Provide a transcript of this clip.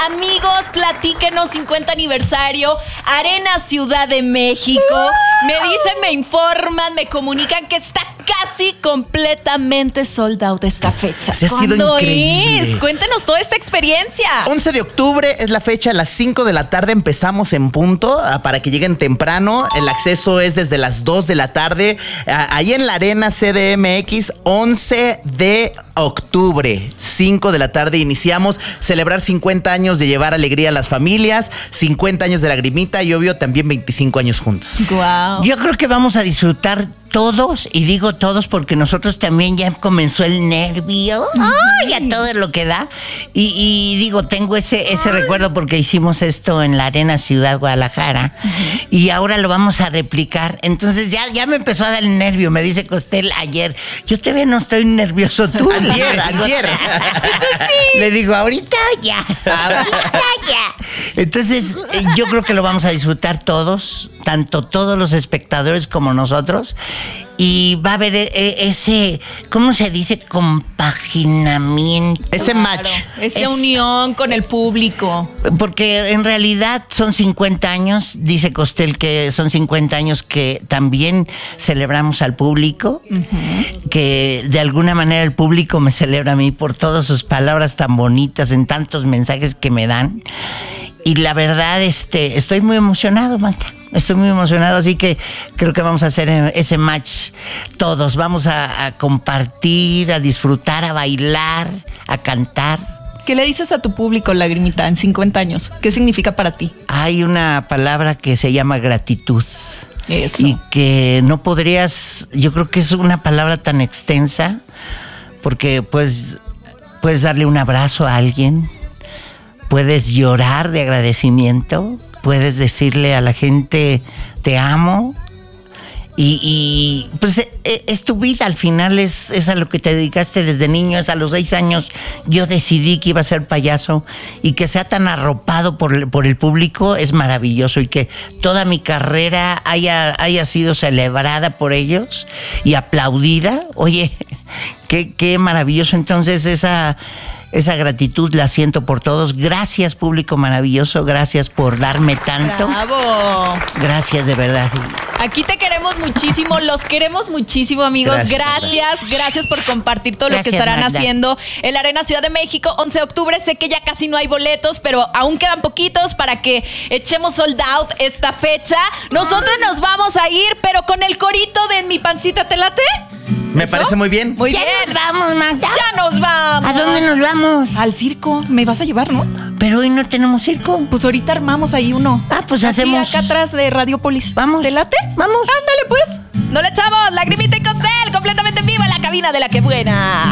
Amigos, platíquenos, 50 aniversario, Arena Ciudad de México. Me dicen, me informan, me comunican que está casi completamente sold out esta fecha. Se ha sido increíble. Cuéntenos toda esta experiencia. 11 de octubre es la fecha, a las 5 de la tarde empezamos en punto para que lleguen temprano. El acceso es desde las 2 de la tarde. Ahí en la Arena CDMX, 11 de octubre, 5 de la tarde iniciamos. Celebrar 50 años de llevar alegría a las familias, 50 años de Lagrimita y obvio también 25 años juntos. Wow. Yo creo que vamos a disfrutar todos, y digo todos porque nosotros también ya comenzó el nervio. ¡Ay! A todo lo que da. Y digo, tengo ese recuerdo porque hicimos esto en la Arena Ciudad Guadalajara. Y ahora lo vamos a replicar. Entonces ya me empezó a dar el nervio. Me dice Costel ayer, yo te veo, no estoy nervioso tú. Ayer. Sí. Le digo, ahorita ya. Entonces, yo creo que lo vamos a disfrutar todos, tanto todos los espectadores como nosotros. Y va a haber ese, ¿cómo se dice? Compaginamiento. Ese match. Esa unión con el público. Porque en realidad son 50 años, dice Costel que son 50 años que también celebramos al público, que de alguna manera el público me celebra a mí por todas sus palabras tan bonitas, en tantos mensajes que me dan. Y la verdad, estoy muy emocionado, Manta. Estoy muy emocionado, así que creo que vamos a hacer ese match todos. Vamos a compartir, a disfrutar, a bailar, a cantar. ¿Qué le dices a tu público, Lagrimita, en 50 años? ¿Qué significa para ti? Hay una palabra que se llama gratitud. Eso. Y que no podrías, yo creo que es una palabra tan extensa, porque puedes darle un abrazo a alguien, puedes llorar de agradecimiento, puedes decirle a la gente te amo y pues es tu vida, al final es a lo que te dedicaste desde niño. Es a los 6 años yo decidí que iba a ser payaso, y que sea tan arropado por el público es maravilloso, y que toda mi carrera haya sido celebrada por ellos y aplaudida. Oye, qué maravilloso. Entonces esa gratitud la siento por todos. Gracias, público maravilloso. Gracias por darme tanto. ¡Bravo! Gracias, de verdad. Aquí te queremos muchísimo, los queremos muchísimo, amigos. Gracias por compartir todo lo que estarán haciendo en la Arena Ciudad de México. 11 de octubre, sé que ya casi no hay boletos, pero aún quedan poquitos para que echemos sold out esta fecha. Nosotros nos vamos a ir, pero con el corito de En mi pancita, ¿te late? Me parece muy bien. Muy ya bien. Nos vamos, Magda. Ya nos vamos. ¿A dónde nos vamos? Al circo. Me vas a llevar, ¿no? Pero hoy no tenemos circo. Pues ahorita armamos ahí uno. Pues así, hacemos. acá atrás de Radiopolis. Vamos. ¿Te late? Vamos. Ándale, pues. No le echamos. Lagrimita y Costel, completamente en vivo en la cabina de La Que Buena.